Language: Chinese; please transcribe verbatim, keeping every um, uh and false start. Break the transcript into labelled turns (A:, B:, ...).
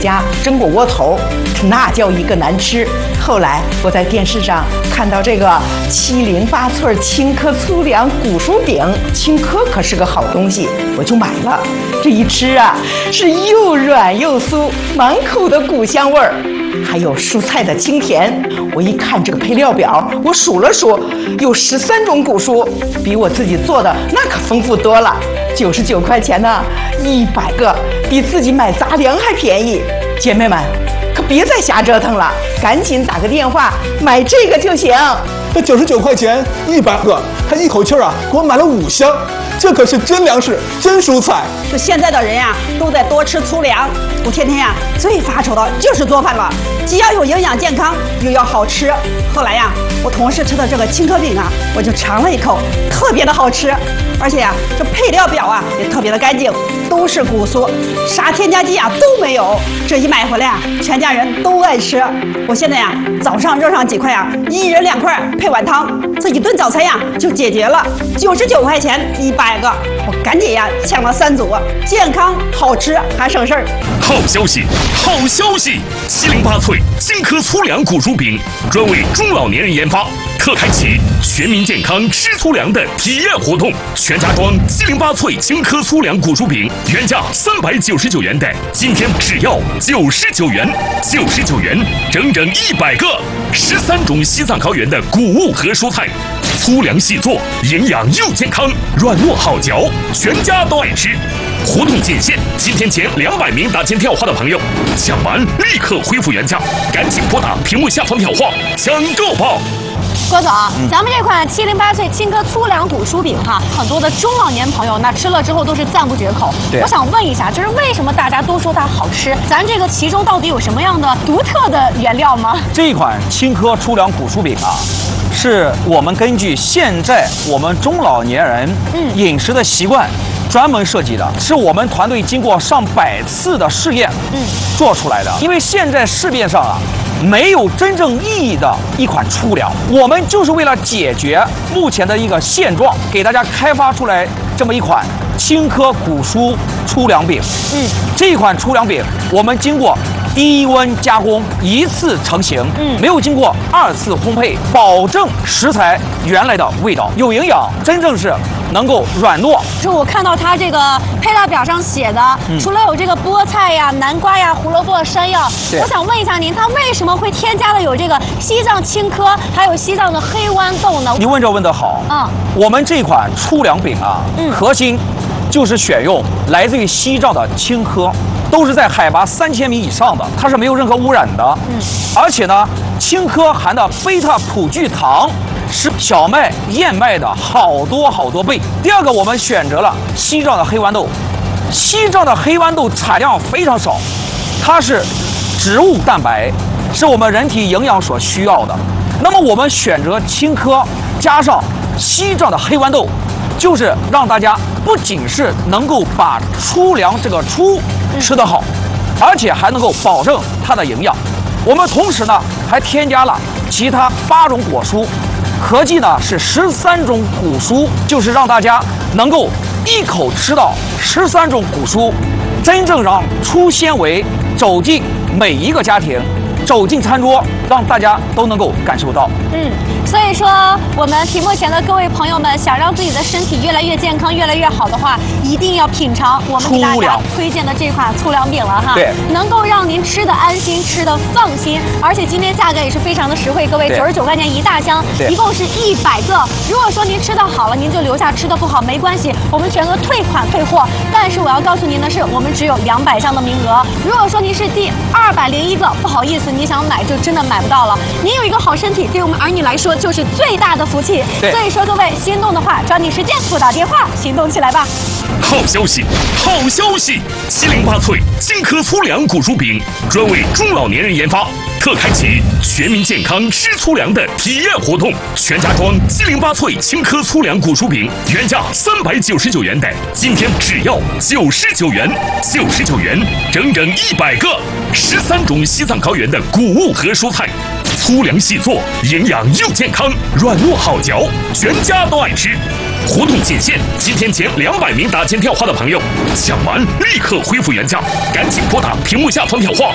A: 家蒸过窝头，那叫一个难吃。后来我在电视上看到这个七零八寸青稞粗粮古薯饼，青稞可是个好东西，我就买了。这一吃啊，是又软又酥，满口的谷香味儿。还有蔬菜的清甜，我一看这个配料表，我数了数，有十三种谷蔬，比我自己做的那可丰富多了。九十九块钱呢，一百个，比自己买杂粮还便宜。姐妹们，可别再瞎折腾了，赶紧打个电话买这个就行。
B: 这九十九块钱一百个，他一口气啊给我买了五箱。这可是真粮食，真蔬菜。
C: 这现在的人呀，都在多吃粗粮。我天天呀，最发愁的就是做饭了，既要有营养健康，又要好吃。后来呀，我同事吃的这个青稞饼啊，我就尝了一口，特别的好吃。而且呀，这配料表啊也特别的干净，都是谷蔬，啥添加剂啊都没有。这一买回来啊，全家人都爱吃。我现在呀，早上热上几块啊，一人两块配碗汤，这一顿早餐呀就解决了。九十九块钱一百个，我赶紧呀抢了三组，健康好吃还省事儿。
D: 好消息，好消息！七零八脆青稞粗粮谷薯饼，专为中老年人研发，特开启全民健康吃粗粮的体验活动。全家装七零八脆青稞粗粮谷薯饼，原价三百九十九元的，今天只要九十九元，九十九元整整一百个，十三种西藏高原的谷物和蔬菜，粗粮细做，营养又健康，软糯好嚼，全家都爱吃。活动仅限今天前两百名打进电话的朋友，抢完立刻恢复原价，赶紧拨打屏幕下方电话抢购吧。
E: 郭总，嗯、咱们这款七零八脆青稞粗粮谷薯饼哈，很多的中老年朋友那吃了之后都是赞不绝口。我想问一下，就是为什么大家都说它好吃？咱这个其中到底有什么样的独特的原料吗？
F: 这一款青稞粗粮谷薯饼啊，是我们根据现在我们中老年人饮食的习惯。嗯专门设计的，是我们团队经过上百次的试验，嗯，做出来的。因为现在市面上啊，没有真正意义的一款粗粮，我们就是为了解决目前的一个现状，给大家开发出来这么一款青稞谷蔬粗粮饼。嗯，这一款粗粮饼，我们经过低温加工，一次成型，嗯，没有经过二次烘焙，保证食材原来的味道，有营养，真正是能够软糯。
E: 就我看到它这个配料表上写的，嗯、除了有这个菠菜呀、南瓜呀、胡萝卜、山药，我想问一下您，它为什么会添加了有这个西藏青稞，还有西藏的黑豌豆呢？
F: 你问这问得好。嗯，我们这款粗粮饼啊，嗯、核心就是选用来自于西藏的青稞。都是在海拔三千米以上的，它是没有任何污染的。嗯，而且呢，青稞含的贝塔葡聚糖是小麦、燕麦的好多好多倍。第二个，我们选择了西藏的黑豌豆，西藏的黑豌豆产量非常少，它是植物蛋白，是我们人体营养所需要的。那么我们选择青稞加上西藏的黑豌豆，就是让大家不仅是能够把粗粮这个粗吃得好，而且还能够保证它的营养。我们同时呢还添加了其他八种果蔬，合计呢是十三种谷蔬，就是让大家能够一口吃到十三种谷蔬，真正让粗纤维走进每一个家庭，走进餐桌，让大家都能够感受到。
E: 嗯，所以说我们屏幕前的各位朋友们，想让自己的身体越来越健康、越来越好的话，一定要品尝我们给大家推荐的这款粗粮饼了哈。
F: 对，
E: 能够让您吃的安心、吃的放心，而且今天价格也是非常的实惠，各位九十九块钱一大箱，一共是一百个。如果说您吃的好了，您就留下；吃的不好没关系，我们全额退款退货。但是我要告诉您的是，我们只有两百箱的名额。如果说您是第二百零一个，不好意思，你想买就真的买不到了。您有一个好身体，对我们儿女来说就是最大的福气。所以说各位心动的话，抓紧时间拨打电话行动起来吧。
D: 好消息，好消息！七零八脆青稞粗粮谷薯饼，专为中老年人研发，特开启全民健康吃粗粮的体验活动。全家装七零八脆青稞粗粮谷薯饼，原价三百九十九元的，今天只要九十九元，九十九元整整一百个，十三种西藏高原的谷物和蔬菜。粗粮细做，营养又健康，软糯好嚼，全家都爱吃。活动仅限今天前两百名打进电话的朋友，抢完立刻恢复原价，赶紧拨打屏幕下方电话